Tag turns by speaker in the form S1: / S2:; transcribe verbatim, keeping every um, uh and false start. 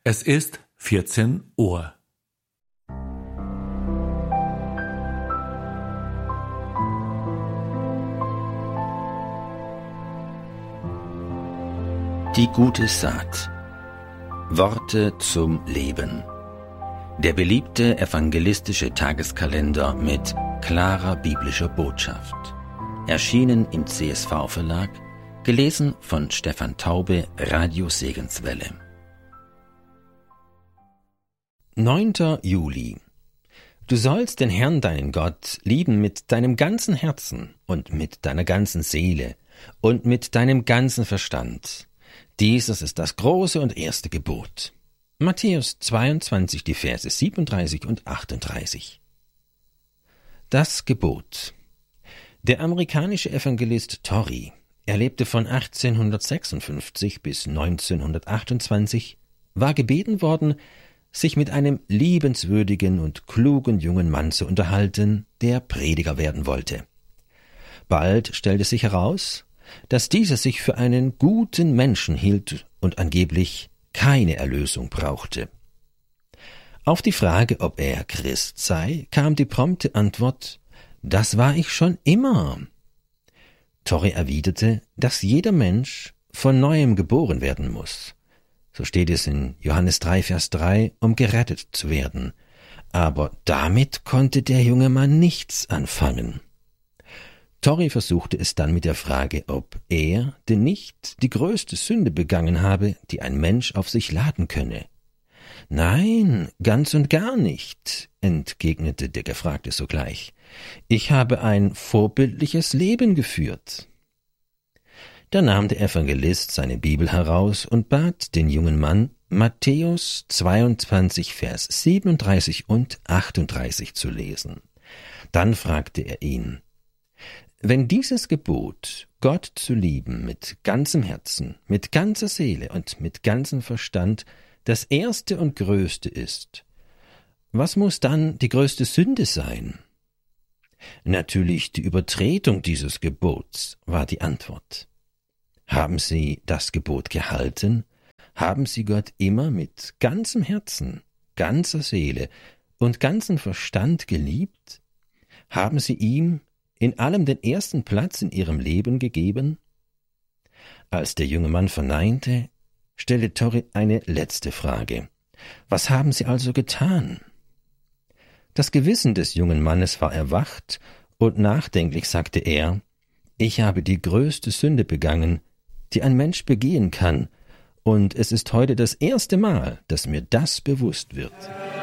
S1: Es ist vierzehn Uhr.
S2: Die gute Saat. Worte zum Leben. Der beliebte evangelistische Tageskalender mit klarer biblischer Botschaft. Erschienen im C S V-Verlag, gelesen von Stefan Taube, Radio Segenswelle. neunter Juli. Du sollst den Herrn, deinen Gott, lieben mit deinem ganzen Herzen und mit deiner ganzen Seele und mit deinem ganzen Verstand. Dieses ist das große und erste Gebot. Matthäus zweiundzwanzig, die Verse siebenunddreißig und achtunddreißig. Das Gebot. Der amerikanische Evangelist Torrey, er lebte von achtzehnhundertsechsundfünfzig bis neunzehnhundertachtundzwanzig, war gebeten worden, sich mit einem liebenswürdigen und klugen jungen Mann zu unterhalten, der Prediger werden wollte. Bald stellte sich heraus, dass dieser sich für einen guten Menschen hielt und angeblich keine Erlösung brauchte. Auf die Frage, ob er Christ sei, kam die prompte Antwort: »Das war ich schon immer.« Torrey erwiderte, dass jeder Mensch von Neuem geboren werden muss. So steht es in Johannes drei, Vers drei, um gerettet zu werden. Aber damit konnte der junge Mann nichts anfangen. Torrey versuchte es dann mit der Frage, ob er denn nicht die größte Sünde begangen habe, die ein Mensch auf sich laden könne. »Nein, ganz und gar nicht«, entgegnete der Gefragte sogleich. »Ich habe ein vorbildliches Leben geführt.« Da nahm der Evangelist seine Bibel heraus und bat den jungen Mann, Matthäus zweiundzwanzig, Vers siebenunddreißig und achtunddreißig zu lesen. Dann fragte er ihn: »Wenn dieses Gebot, Gott zu lieben mit ganzem Herzen, mit ganzer Seele und mit ganzem Verstand, das erste und größte ist, was muss dann die größte Sünde sein?« »Natürlich die Übertretung dieses Gebots«, war die Antwort. Haben Sie das Gebot gehalten? Haben Sie Gott immer mit ganzem Herzen, ganzer Seele und ganzem Verstand geliebt? Haben Sie ihm in allem den ersten Platz in Ihrem Leben gegeben? Als der junge Mann verneinte, stellte Torrey eine letzte Frage. Was haben Sie also getan? Das Gewissen des jungen Mannes war erwacht, und nachdenklich sagte er: Ich habe die größte Sünde begangen, die ein Mensch begehen kann, und es ist heute das erste Mal, dass mir das bewusst wird.